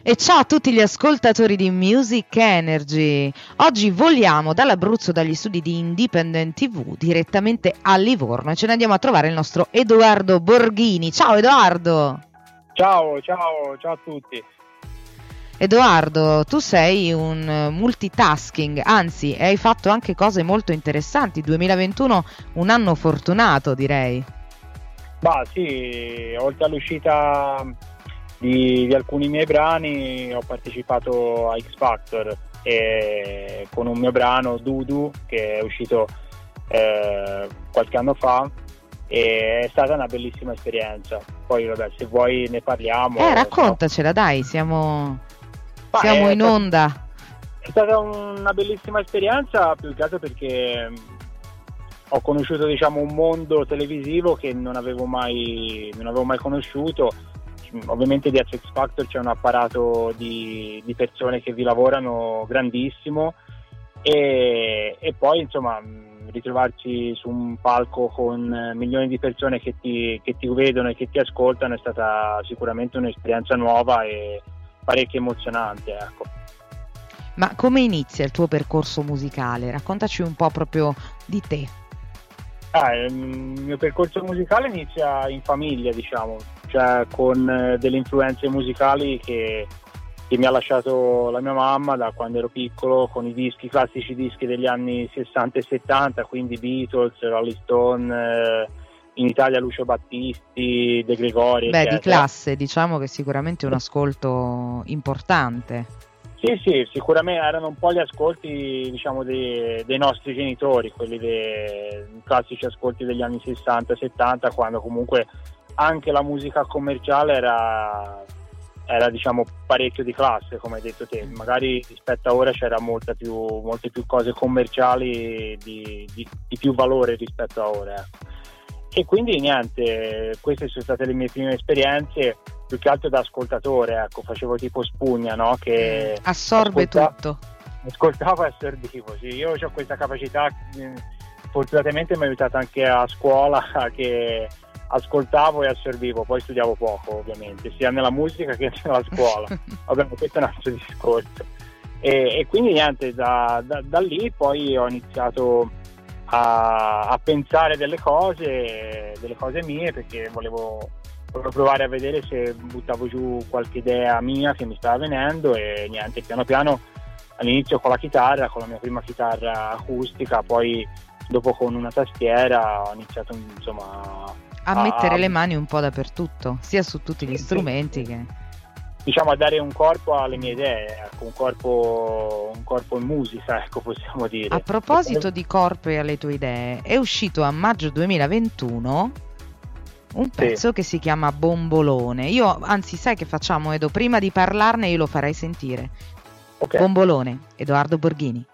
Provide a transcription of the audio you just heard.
E ciao a tutti gli ascoltatori di Music Energy. Oggi voliamo dall'Abruzzo, dagli studi di Independent TV, direttamente a Livorno e ce ne andiamo a trovare il nostro Edoardo Borghini. Ciao Edoardo! Ciao a tutti. Edoardo, tu sei un multitasking, anzi hai fatto anche cose molto interessanti. 2021, un anno fortunato, direi. Bah sì, oltre all'uscita di alcuni miei brani ho partecipato a X Factor e con un mio brano Dudu che è uscito qualche anno fa e è stata una bellissima esperienza. Poi vabbè, se vuoi ne parliamo. Raccontacela, dai, siamo in onda. È stata una bellissima esperienza, più che altro perché ho conosciuto, diciamo, un mondo televisivo che non avevo mai conosciuto. Ovviamente dietro X Factor c'è un apparato di persone che vi lavorano grandissimo e poi insomma ritrovarci su un palco con milioni di persone che ti vedono e che ti ascoltano è stata sicuramente un'esperienza nuova e parecchio emozionante, ecco. Ma come inizia il tuo percorso musicale? Raccontaci un po' proprio di te. Il mio percorso musicale inizia in famiglia, diciamo, cioè con delle influenze musicali che mi ha lasciato la mia mamma da quando ero piccolo, con i classici dischi degli anni 60 e 70, quindi Beatles, Rolling Stone, in Italia Lucio Battisti, De Gregori. Beh, eccetera. Di classe, diciamo che sicuramente un ascolto importante. Sì, sicuramente erano un po' gli ascolti, diciamo, dei nostri genitori, quelli dei classici ascolti degli anni 60-70, quando comunque anche la musica commerciale era diciamo parecchio di classe, come hai detto te. Magari rispetto a ora c'era molte più cose commerciali di più valore rispetto a ora, ecco. E quindi niente, queste sono state le mie prime esperienze, più che altro da ascoltatore, ecco, facevo tipo spugna, no? Che assorbe tutto. Ascoltavo e assorbivo, sì, io ho questa capacità, fortunatamente mi ha aiutato anche a scuola, che ascoltavo e assorbivo, poi studiavo poco ovviamente, sia nella musica che nella scuola, vabbè, questo è un altro discorso. E quindi niente, da lì poi ho iniziato a pensare delle cose mie, perché volevo provare a vedere se buttavo giù qualche idea mia che mi stava venendo e niente, piano piano all'inizio con la mia prima chitarra acustica, poi dopo con una tastiera ho iniziato insomma a mettere le mani un po' dappertutto, sia su tutti gli strumenti che diciamo a dare un corpo alle mie idee, ecco, un corpo in musica, ecco, possiamo dire. A proposito di corpo e alle tue idee, è uscito a maggio 2021 un pezzo che si chiama Bombolone. Io, anzi, sai che facciamo, Edo? Prima di parlarne io lo farei sentire. Okay. Bombolone, Edoardo Borghini.